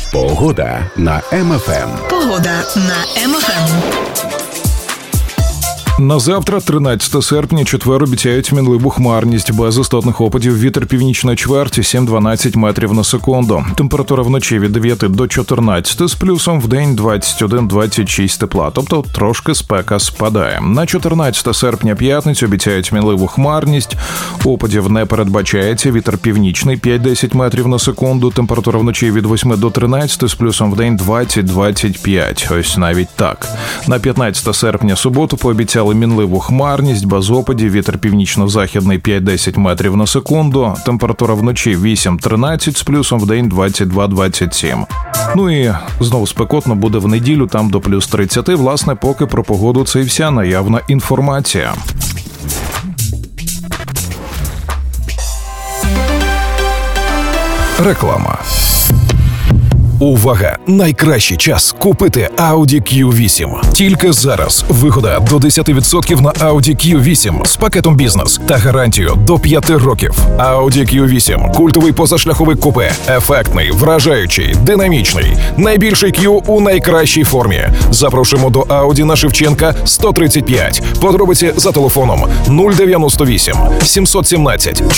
Погода на МФМ. Погода на МФМ. На завтра, 13 серпня, четвер, обіцяють мінливу хмарність, без істотних опадів, вітер північної чверті 7-12 метрів на секунду. Температура вночі від 9 до 14, з плюсом вдень 21-26 тепла, тобто трошки спека спадає. На 14 серпня, п'ятницю, обіцяють мінливу хмарність, опадів не передбачається, вітер північний 5-10 метрів на секунду, температура вночі від 8 до 13, з плюсом вдень 20-25, ось навіть так. На 15 серпня, суботу, пообіцяли мінливу хмарність, без опадів, вітер північно-західний 5-10 метрів на секунду, температура вночі 8-13, з плюсом вдень 22-27. Ну і знову спекотно буде в неділю, там до плюс 30. Власне, поки про погоду це і вся наявна інформація. Реклама. Увага! Найкращий час купити Audi Q8. Тільки зараз вигода до 10% на Audi Q8 з пакетом бізнес та гарантію до 5 років. Audi Q8 – культовий позашляховий купе. Ефектний, вражаючий, динамічний. Найбільший Q у найкращій формі. Запрошуємо до Audi на Шевченка 135. Подробиці за телефоном 098 717